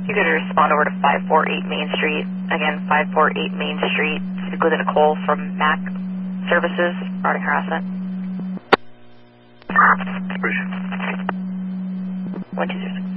You could respond over to 548 Main Street. Again, 548 Main Street. Speak with Nicole from MAC Services regarding harassment. 120.